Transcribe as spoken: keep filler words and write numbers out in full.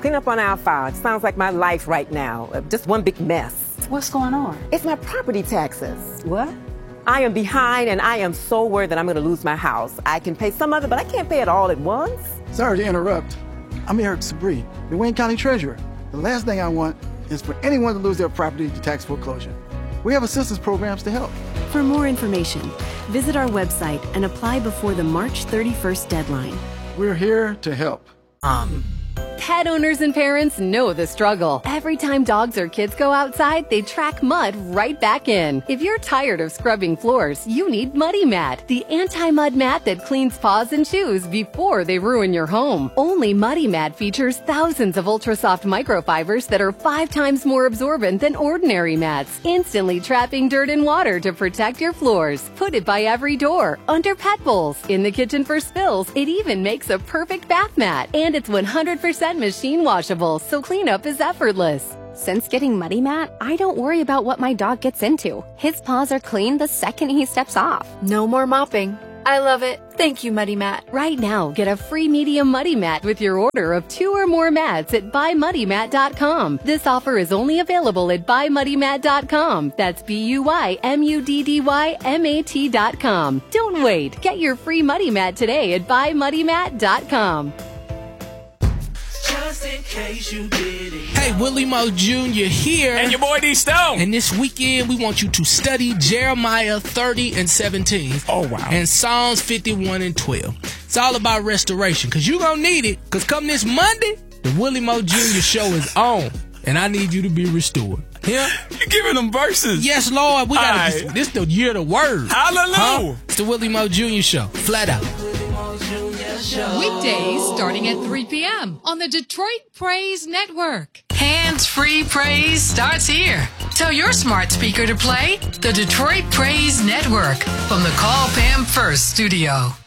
clean up on our file. It sounds like my life right now. Uh, Just one big mess. What's going on? It's my property taxes. What? I am behind, and I am so worried that I'm going to lose my house. I can pay some of it, but I can't pay it all at once. Sorry to interrupt. I'm Eric Sabri, the Wayne County Treasurer. The last thing I want is for anyone to lose their property to tax foreclosure. We have assistance programs to help. For more information, visit our website and apply before the March thirty-first deadline. We're here to help. Um... Pet owners and parents know the struggle. Every time dogs or kids go outside, they track mud right back in. If you're tired of scrubbing floors, you need Muddy Mat, the anti-mud mat that cleans paws and shoes before they ruin your home. Only Muddy Mat features thousands of ultra-soft microfibers that are five times more absorbent than ordinary mats, instantly trapping dirt and water to protect your floors. Put it by every door, under pet bowls, in the kitchen for spills. It even makes a perfect bath mat. And it's one hundred percent machine washable, so cleanup is effortless. Since getting Muddy Mat, I don't worry about what my dog gets into. His paws are clean the second he steps off. No more mopping. I love it. Thank you, Muddy Mat. Right now, get a free medium Muddy Mat with your order of two or more mats at buy muddy mat dot com. This offer is only available at buy muddy mat dot com. That's B U Y M U D D Y M A T dot com. Don't wait. Get your free Muddy Mat today at buy muddy mat dot com. Just in case you didn't. Hey, Willie Mo Junior here. And your boy D Stone. And this weekend, we want you to study Jeremiah thirty and seventeen. Oh, wow. And Psalms fifty-one and twelve. It's all about restoration, because you're going to need it, because come this Monday, the Willie Mo Junior show is on, and I need you to be restored. Yeah? You're giving them verses. Yes, Lord. We got Right. this, this the year of the word. Hallelujah. Huh? It's the Willie Mo Junior show. Flat out. Weekdays starting at three p.m. on the Detroit Praise Network. Hands-free praise starts here. Tell your smart speaker to play the Detroit Praise Network from the Call Pam First studio.